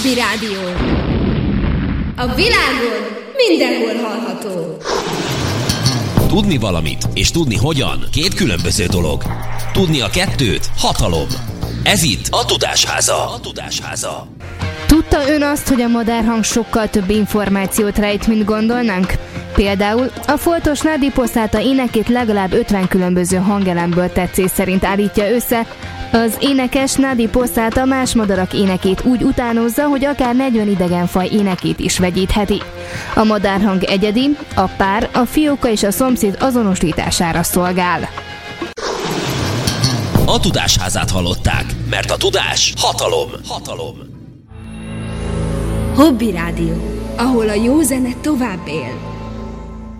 Hobby Rádió. A világon mindenhol hallható. Tudni valamit és tudni hogyan két különböző dolog. Tudni a kettőt hatalom. Ez itt a Tudásháza. Tudta ön azt, hogy a madárhang sokkal több információt rejt, mint gondolnánk? Például a foltos Nadi Poszáta énekét legalább 50 különböző hangelemből tetszés szerint állítja össze. Az énekes Nadi Poszáta más madarak énekét úgy utánozza, hogy akár 40 idegenfaj énekét is vegyítheti. A madárhang egyedi, a pár, a fióka és a szomszéd azonosítására szolgál. A Tudásházát hallották, mert a tudás hatalom. Hobby Rádió, ahol a jó zene tovább él.